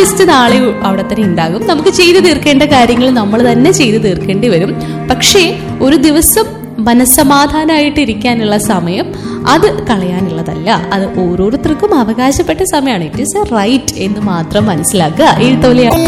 List നാളെ അവിടെ തന്നെ ഉണ്ടാകും. നമുക്ക് ചെയ്തു തീർക്കേണ്ട കാര്യങ്ങൾ നമ്മൾ തന്നെ ചെയ്തു തീർക്കേണ്ടി വരും. പക്ഷേ ഒരു ദിവസം മനസ്സമാധാനമായിട്ട് ഇരിക്കാനുള്ള സമയം അത് കളയാനുള്ളതല്ല. അത് ഓരോരുത്തർക്കും അവകാശപ്പെട്ട സമയമാണ്. ഇറ്റ് ഈസ് എ റൈറ്റ് എന്ന് മാത്രം മനസ്സിലാക്കുക. എഴുത്തോലയാണ്.